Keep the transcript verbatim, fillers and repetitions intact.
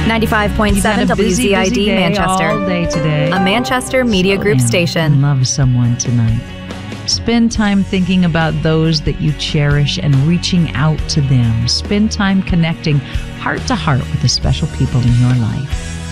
ninety-five point seven You've had a W busy, Z I D busy day Manchester. all day today. A Manchester Media Slow Group down station. and love someone tonight. Spend time thinking about those that you cherish and reaching out to them. Spend time connecting heart to heart with the special people in your life.